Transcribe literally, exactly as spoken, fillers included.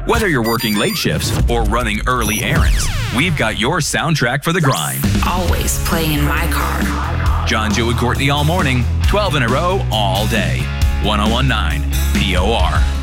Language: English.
Whether you're working late shifts or running early errands, we've got your soundtrack for the grind. Always play in my car. John, Joe, and Courtney all morning, twelve in a row, all day. one oh one point nine P O R.